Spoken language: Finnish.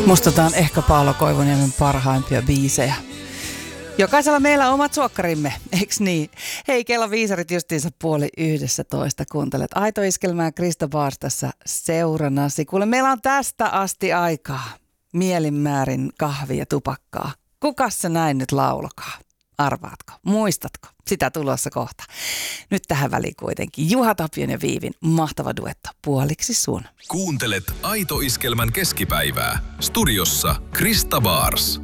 Muistetaan ehkä Paolo Koivuniemen parhaimpia biisejä. Jokaisella meillä on omat suokkarimme, eiks niin? Hei, kello viisarit justiinsa 10:30. Kuuntelet Aito Iskelmää, Krista Baars tässä seurannasi. Kuule, meillä on tästä asti aikaa. Mielinmäärin kahvia ja tupakkaa. Kukas se näin nyt laulokaa? Arvaatko? Muistatko? Sitä tulossa kohta. Nyt tähän väliin kuitenkin Juha Tapion ja Viivin mahtava duetto Puoliksi sun. Kuuntelet Aito Iskelmän keskipäivää. Studiossa Krista Baars.